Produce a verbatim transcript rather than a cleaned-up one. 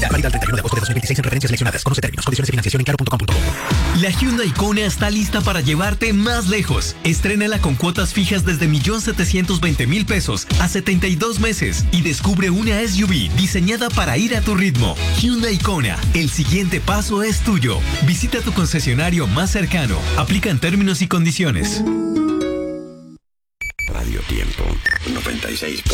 Válido al treinta y uno de agosto de dos mil veintiséis en referencias seleccionadas. Conoce términos, condiciones y financiación en claro punto com punto co. La Hyundai Kona está lista para llevarte más lejos. Estrénala con cuotas fijas desde un millón setecientos veinte mil pesos a setenta y dos meses y descubre una S U V diseñada para ir a tu ritmo. Hyundai Kona, el siguiente paso es tuyo. Visita tu concesionario más cercano. Aplican términos y condiciones. Radio Tiempo noventa y seis punto